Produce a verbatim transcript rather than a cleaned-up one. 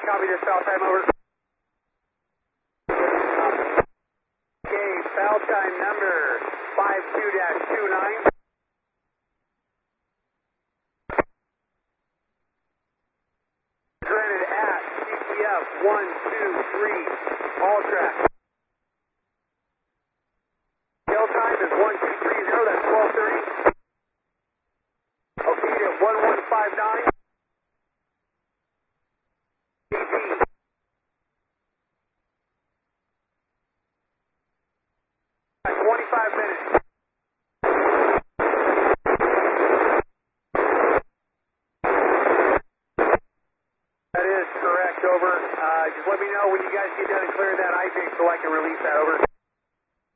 copy this, foul time over. Okay, foul time number five two dash two nine. Granted at C T F one two three, all track. Tail time is one two three zero, that's twelve thirty. Okay, at one one five nine. P T. twenty-five minutes.